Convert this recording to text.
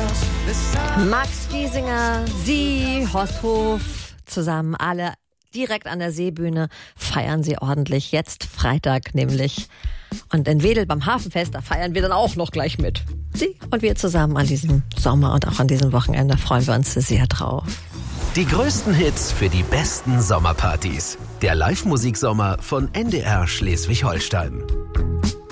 Max Giesinger, Sie, Horst Hof, zusammen alle direkt an der Seebühne feiern sie ordentlich. Jetzt Freitag nämlich. Und in Wedel beim Hafenfest, da feiern wir dann auch noch gleich mit. Sie und wir zusammen an diesem Sommer und auch an diesem Wochenende freuen wir uns sehr drauf. Die größten Hits für die besten Sommerpartys. Der Live-Musik-Sommer von NDR Schleswig-Holstein.